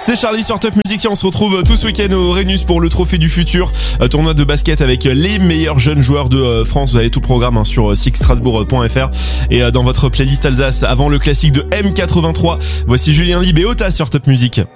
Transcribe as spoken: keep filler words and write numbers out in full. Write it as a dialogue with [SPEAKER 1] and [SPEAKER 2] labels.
[SPEAKER 1] C'est Charlie sur Top Music. On se retrouve tout ce week-end au Rhenus pour le Trophée du Futur, tournoi de basket avec les meilleurs jeunes joueurs de France. Vous avez tout le programme hein, sur six strasbourg point f r et dans votre playlist Alsace. Avant le classique de M quatre-vingt-trois, voici Julien Lieb et Ota sur Top Music.